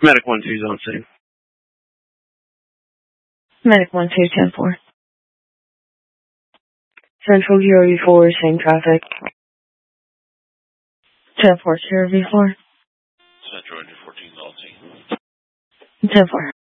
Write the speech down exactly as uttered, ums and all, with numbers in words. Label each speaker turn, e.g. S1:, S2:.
S1: Medic one two is on scene.
S2: Medic one two, ten four. Central Zero V four, same traffic. ten four, Zero V four.
S3: Central Engine fourteen, on scene.
S2: ten four.